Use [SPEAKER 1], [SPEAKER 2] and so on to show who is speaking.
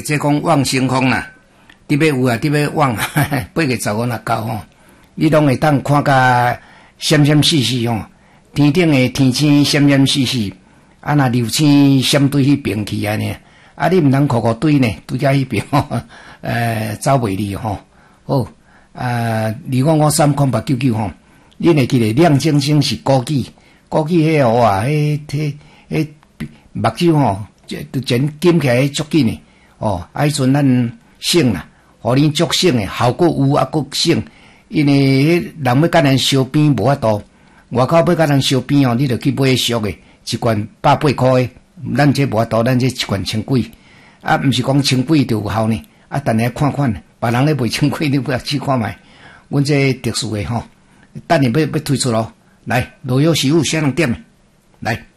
[SPEAKER 1] 这讲望星空啦，你要有啊，你要望8月15若到吼，你拢会当看甲闪闪烁烁吼，天顶的天星闪闪烁烁，啊若流星闪对迄边去安尼，啊你毋通酷酷对呢，对甲迄边吼，走袂离吼，好25530899吼，恁会记得亮晶晶是枸杞迄个哇，迄目睭吼，就真金起来足紧的哦，迄阵咱省啦，互恁足省的，效果有啊，佫省。因为人要甲人烧边无法度，外口要甲人烧边哦，你着去买俗的，一罐180块的，咱这无法度，咱这一罐1000几，啊，毋是讲1000几就有效呢，啊，等下看看，别人咧卖1000几，你不要去看卖，阮这特殊的吼，等下要推出咯，来，罗有师傅先人点的，来。